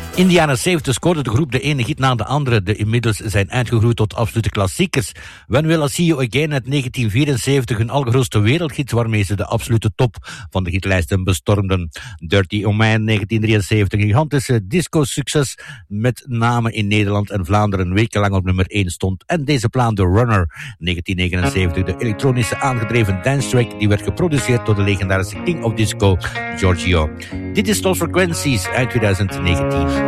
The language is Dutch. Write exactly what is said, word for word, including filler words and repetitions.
In de jaren zeventig scoorde de groep de ene hit na de andere, die inmiddels zijn uitgegroeid tot absolute klassiekers. When Will I See You Again uit negentien vierenzeventig, hun allergrootste wereldhit waarmee ze de absolute top van de hitlijsten bestormden. Dirty On Me negentien drieënzeventig, een gigantische disco-succes met name in Nederland en Vlaanderen wekenlang op nummer één stond. En deze plaat The Runner negentien negenenzeventig, de elektronische aangedreven dance track die werd geproduceerd door de legendarische King of Disco, Giorgio. Dit is Lost Frequencies uit twintig negentien.